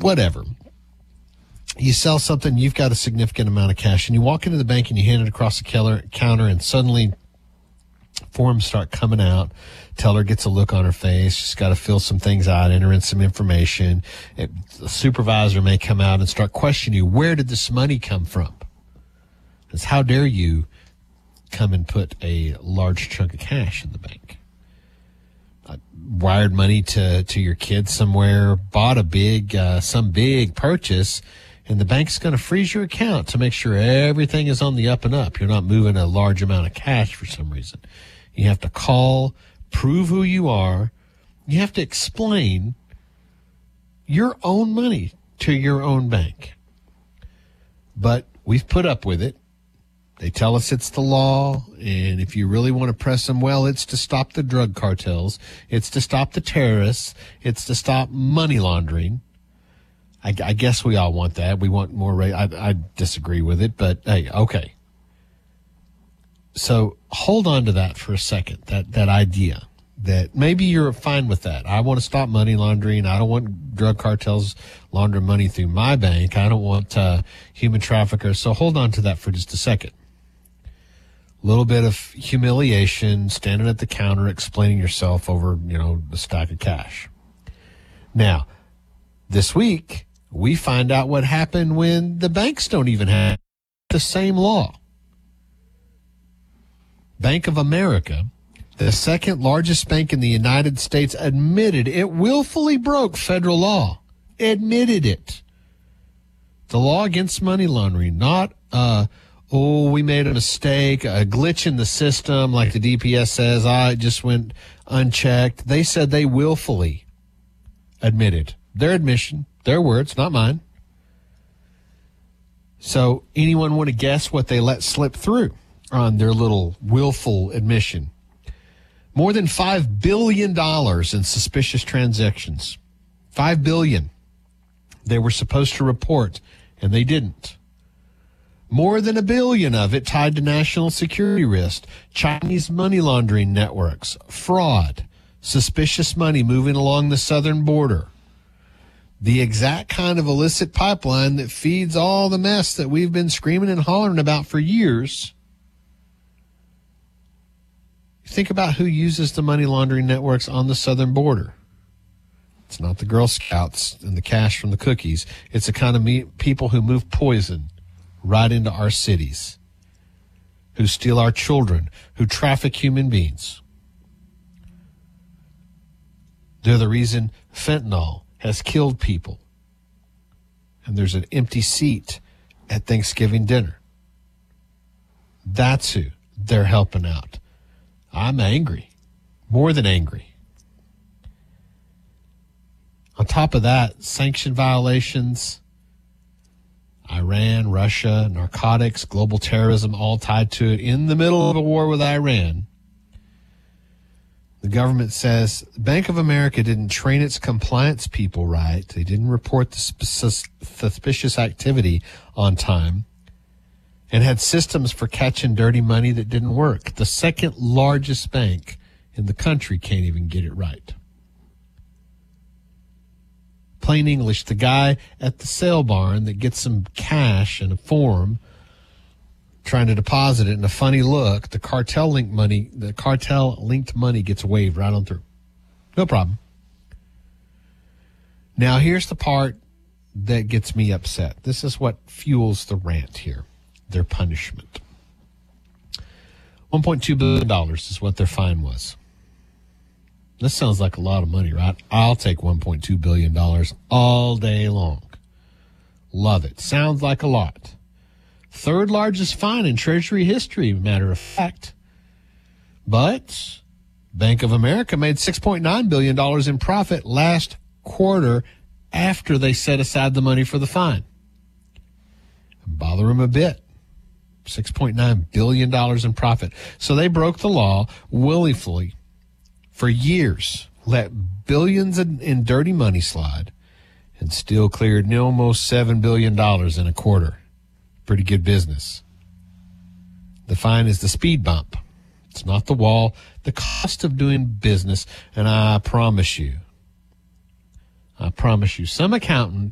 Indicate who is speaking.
Speaker 1: whatever. You sell something, you've got a significant amount of cash, and you walk into the bank and you hand it across the counter, and suddenly forms start coming out. Teller gets a look on her face. She's got to fill some things out, enter in some information. The supervisor may come out and start questioning you. Where did this money come from? It's how dare you come and put a large chunk of cash in the bank? Wired money to your kids somewhere, bought some big purchase, and the bank's going to freeze your account to make sure everything is on the up and up. You're not moving a large amount of cash for some reason. You have to call, prove who you are. You have to explain your own money to your own bank. But we've put up with it. They tell us it's the law, and if you really want to press them, well, it's to stop the drug cartels. It's to stop the terrorists. It's to stop money laundering. I guess we all want that. We want more. I disagree with it, but hey, okay. So hold on to that for a second, that idea that maybe you're fine with that. I want to stop money laundering. I don't want drug cartels laundering money through my bank. I don't want human traffickers. So hold on to that for just a second. A little bit of humiliation, standing at the counter, explaining yourself over, the stack of cash. Now, this week, we find out what happened when the banks don't even have the same law. Bank of America, the second largest bank in the United States, admitted it willfully broke federal law. Admitted it. The law against money laundering, not, we made a mistake, a glitch in the system, like the DPS says, it just went unchecked. They said they willfully admitted. Their admission, their words, not mine. So anyone want to guess what they let slip through on their little willful admission? More than $5 billion in suspicious transactions. $5 billion. They were supposed to report, and they didn't. More than $1 billion of it tied to national security risk, Chinese money laundering networks, fraud, suspicious money moving along the southern border. The exact kind of illicit pipeline that feeds all the mess that we've been screaming and hollering about for years. Think about who uses the money laundering networks on the southern border. It's not the Girl Scouts and the cash from the cookies. It's the kind of people who move poison right into our cities, who steal our children, who traffic human beings. They're the reason fentanyl has killed people. And there's an empty seat at Thanksgiving dinner. That's who they're helping out. I'm angry, more than angry. On top of that, sanction violations, Iran, Russia, narcotics, global terrorism, all tied to it. In the middle of a war with Iran, the government says Bank of America didn't train its compliance people right. They didn't report the suspicious activity on time and had systems for catching dirty money that didn't work. The second largest bank in the country can't even get it right. Plain English, the guy at the sale barn that gets some cash in a form, trying to deposit it, in a funny look, the cartel linked money gets waved right on through. No problem. Now here's the part that gets me upset. This is what fuels the rant here. Their punishment. $1.2 billion is what their fine was. This sounds like a lot of money, right? I'll take $1.2 billion all day long. Love it. Sounds like a lot. Third largest fine in Treasury history, matter of fact. But Bank of America made $6.9 billion in profit last quarter after they set aside the money for the fine. Bother them a bit. $6.9 billion in profit. So they broke the law willfully for years, let billions in dirty money slide, and still cleared almost $7 billion in a quarter. Pretty good business. The fine is the speed bump. It's not the wall. The cost of doing business, and I promise you, some accountant